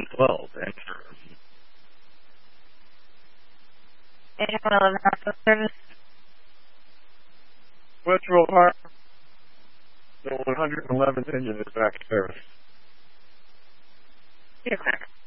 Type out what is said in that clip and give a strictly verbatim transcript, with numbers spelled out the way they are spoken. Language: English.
twelve, enter. eight one one Hartford service. Westfield Heart, the one hundred eleventh engine is back to service. You're clear.